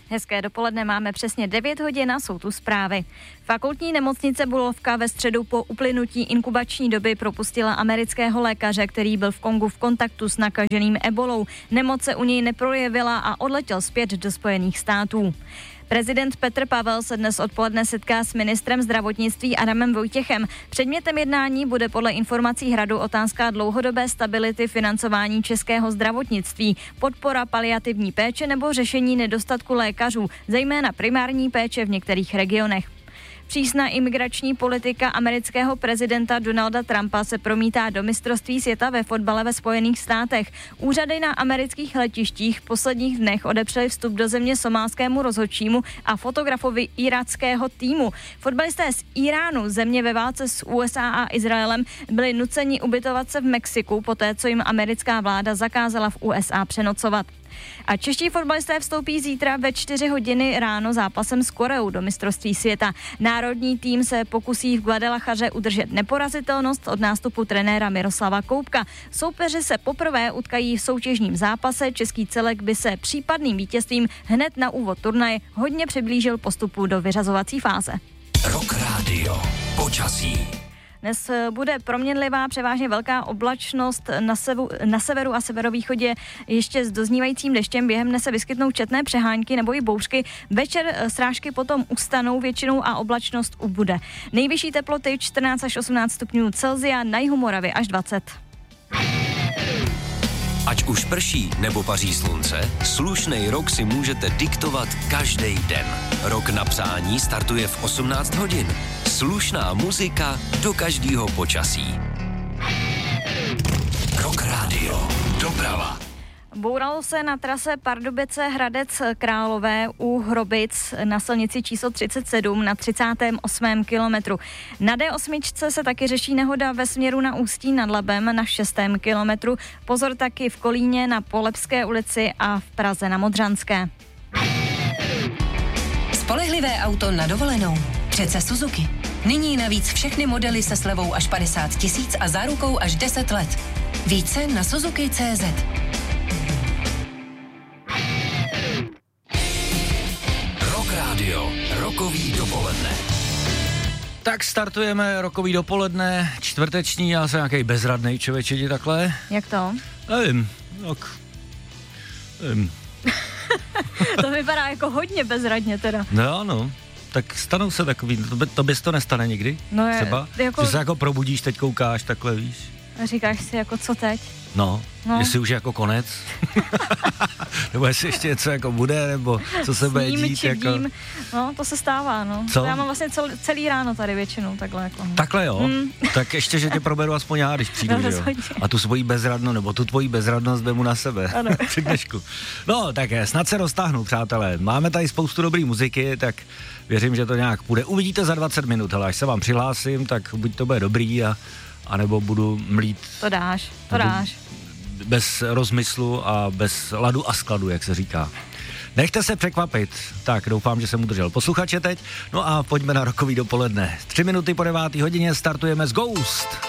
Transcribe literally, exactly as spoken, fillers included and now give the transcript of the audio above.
Hezké dopoledne, máme přesně devět hodin a jsou tu zprávy. Fakultní nemocnice Bulovka ve středu po uplynutí inkubační doby propustila amerického lékaře, který byl v Kongu v kontaktu s nakaženým ebolou. Nemoc se u něj neprojevila a odletěl zpět do Spojených států. Prezident Petr Pavel se dnes odpoledne setká s ministrem zdravotnictví Adamem Vojtěchem. Předmětem jednání bude podle informací Hradu otázka dlouhodobé stability financování českého zdravotnictví, podpora paliativní péče nebo řešení nedostatku lékařů, zejména primární péče v některých regionech. Přísná imigrační politika amerického prezidenta Donalda Trumpa se promítá do mistrovství světa ve fotbale ve Spojených státech. Úřady na amerických letištích v posledních dnech odepřely vstup do země somálskému rozhodčímu a fotografovi iráckého týmu. Fotbalisté z Iránu, země ve válce s U S A a Izraelem, byli nuceni ubytovat se v Mexiku, poté co jim americká vláda zakázala v U S A přenocovat. A čeští fotbalisté vstoupí zítra ve čtyři hodiny ráno zápasem s Koreou do mistrovství světa. Národní tým se pokusí v Guadalachaře udržet neporazitelnost od nástupu trenéra Miroslava Koubka. Soupeři se poprvé utkají v soutěžním zápase. Český celek by se případným vítězstvím hned na úvod turnaje hodně přiblížil postupu do vyřazovací fáze. Rock Radio. Počasí. Dnes bude proměnlivá, převážně velká oblačnost na, sevu, na severu a severovýchodě ještě s doznívajícím deštěm. Během dne se vyskytnou četné přehánky nebo i bouřky. Večer srážky potom ustanou většinou a oblačnost ubude. Nejvyšší teploty čtrnáct až osmnáct stupňů Celsia, na jihu Moravy až dvacet. Ať už prší nebo paří slunce, slušnej rok si můžete diktovat každý den. Rok na přání startuje v osmnáct hodin. Slušná muzika do každého počasí. Rock Radio. Doprava. Bouralo se na trase Pardubice Hradec Králové u Hrobic na silnici číslo třicet sedm na třicátém osmém kilometru. Na D osm se taky řeší nehoda ve směru na Ústí nad Labem na šestém kilometru. Pozor taky v Kolíně na Polepské ulici a v Praze na Modřanské. Spolehlivé auto na dovolenou. Přece Suzuki. Nyní navíc všechny modely se slevou až padesát tisíc a zárukou až deset let. Více na Suzuki tečka cé zet. Rock Radio. Rokový dopoledne. Tak startujeme rokový dopoledne, čtvrteční, já jsem nějaký bezradnej člověče, ti takhle. Jak to? Nevím, tak, nevím. To vypadá jako hodně bezradně teda. No, no. Tak stanou se takový, to, by, to bys to nestane nikdy? No je, třeba? Jako... Že se jako probudíš, teď koukáš, takhle víš. A říkáš si jako co teď? No, no. jestli už je jako konec. Nebo jestli ještě něco jako bude, nebo co se bude dít. Jako... No, to se stává, no. Co? Já mám vlastně cel, celý ráno tady většinou takhle jako. Takhle jo? Mm. Tak ještě, že tě proberu aspoň já, když přijdu, no, že jo? A tu svoji bezradnost, nebo tu tvoji bezradnost vemu na sebe. Ano. Při dnešku. No, tak je, snad se roztáhnu, přátelé. Máme tady spoustu dobrý muziky, tak věřím, že to nějak půjde. Uvidíte za dvacet minut, hele, až se vám přihlásím, tak buď to bude dobrý, a, anebo budu mlít. To dáš, to dáš. Bez rozmyslu a bez ladu a skladu, jak se říká. Nechte se překvapit. Tak, doufám, že jsem udržel posluchače teď. No a pojďme na rokový dopoledne. Tři minuty po devátý hodině startujeme z Ghost.